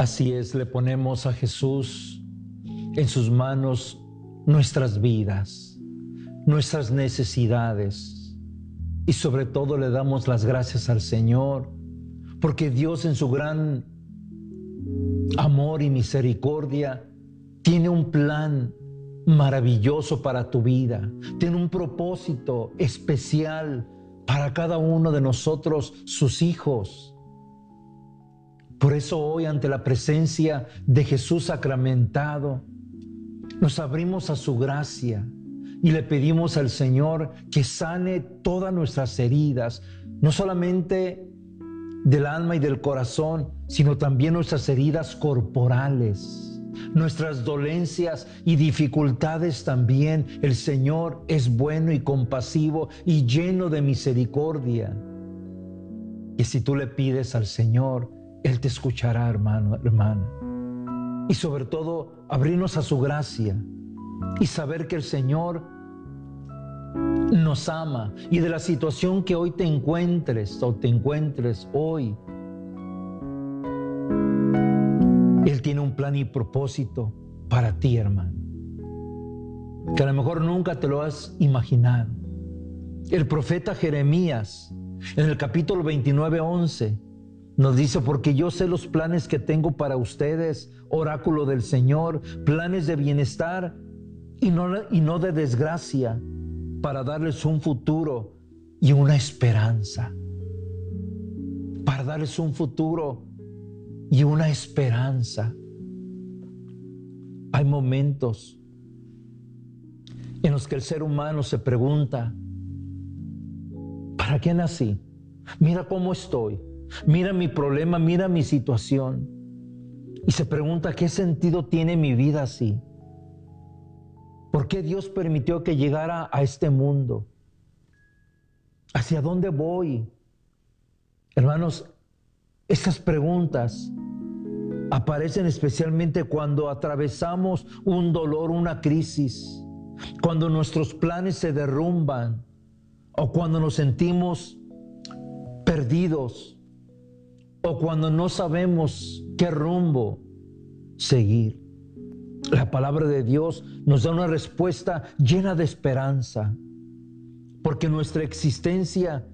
Así es, le ponemos a Jesús en sus manos nuestras vidas, nuestras necesidades y sobre todo le damos las gracias al Señor porque Dios en su gran amor y misericordia tiene un plan maravilloso para tu vida, tiene un propósito especial para cada uno de nosotros, sus hijos. Por eso hoy, ante la presencia de Jesús sacramentado, nos abrimos a su gracia y le pedimos al Señor que sane todas nuestras heridas, no solamente del alma y del corazón, sino también nuestras heridas corporales, nuestras dolencias y dificultades también. El Señor es bueno y compasivo y lleno de misericordia. Y si tú le pides al Señor, Él te escuchará, hermano, hermana. Y sobre todo, abrirnos a su gracia y saber que el Señor nos ama. Y de la situación que hoy te encuentres o te encuentres hoy, Él tiene un plan y propósito para ti, hermano, que a lo mejor nunca te lo has imaginado. El profeta Jeremías, en el capítulo 29:11, nos dice: porque yo sé los planes que tengo para ustedes, oráculo del Señor, planes de bienestar y no de desgracia, para darles un futuro y una esperanza. Para darles un futuro y una esperanza. Hay momentos en los que el ser humano se pregunta: ¿para qué nací? Mira cómo estoy. Mira mi problema, mira mi situación. Y se pregunta: ¿qué sentido tiene mi vida así? ¿Por qué Dios permitió que llegara a este mundo? ¿Hacia dónde voy? Hermanos, estas preguntas aparecen especialmente cuando atravesamos un dolor, una crisis, cuando nuestros planes se derrumban o cuando nos sentimos perdidos, o cuando no sabemos qué rumbo seguir. La palabra de Dios nos da una respuesta llena de esperanza, porque nuestra existencia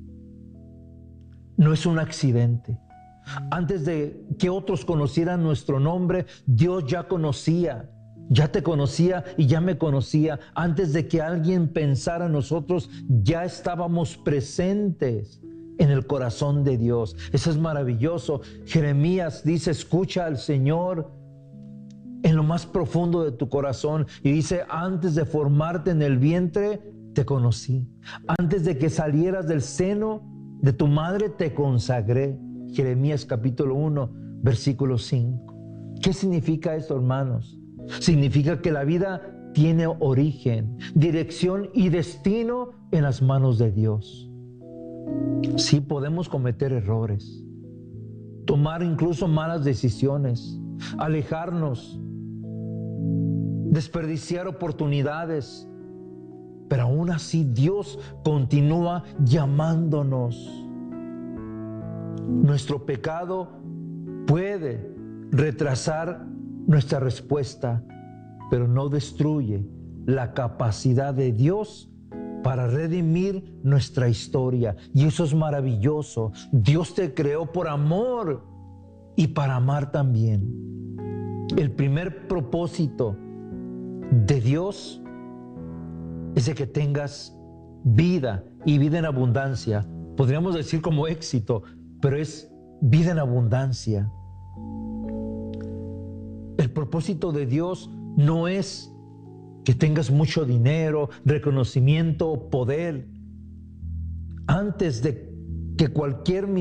no es un accidente. Antes de que otros conocieran nuestro nombre, Dios ya conocía, ya te conocía y ya me conocía. Antes de que alguien pensara en nosotros, ya estábamos presentes en el corazón de Dios. Eso es maravilloso. Jeremías dice: escucha al Señor en lo más profundo de tu corazón. Y dice: antes de formarte en el vientre, te conocí. Antes de que salieras del seno de tu madre, te consagré. Jeremías capítulo 1, versículo 5. ¿Qué significa esto, hermanos? Significa que la vida tiene origen, dirección y destino en las manos de Dios. Sí, podemos cometer errores, tomar incluso malas decisiones, alejarnos, desperdiciar oportunidades, pero aún así Dios continúa llamándonos. Nuestro pecado puede retrasar nuestra respuesta, pero no destruye la capacidad de Dios para redimir nuestra historia. Y eso es maravilloso. Dios te creó por amor y para amar también. El primer propósito de Dios es de que tengas vida y vida en abundancia. Podríamos decir como éxito, pero es vida en abundancia. El propósito de Dios no es que tengas mucho dinero, reconocimiento, poder. Antes de que cualquier